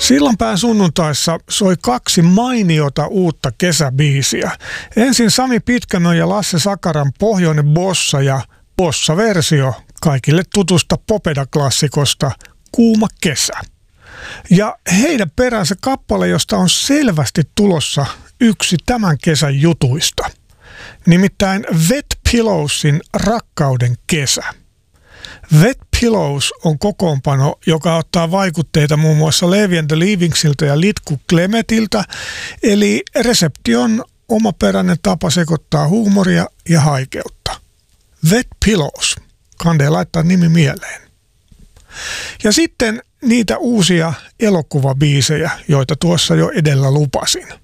Sillanpään sunnuntaissa soi 2 mainiota uutta kesäbiisiä. Ensin Sami Pitkämön ja Lasse Sakaran Pohjoinen Bossa ja Bossa-versio kaikille tutusta Popeda-klassikosta Kuuma kesä. Ja heidän peränsä kappale, josta on selvästi tulossa yksi tämän kesän jutuista. Nimittäin Wet Pillowsin Rakkauden kesä. Wet Pillows on kokoonpano, joka ottaa vaikutteita muun muassa Levi and the Leavingsiltä ja Litku Klemetiltä, eli resepti on omaperäinen tapa sekoittaa huumoria ja haikeutta. Wet Pillows. Kande laittaa nimi mieleen. Ja sitten niitä uusia elokuvabiisejä, joita tuossa jo edellä lupasin.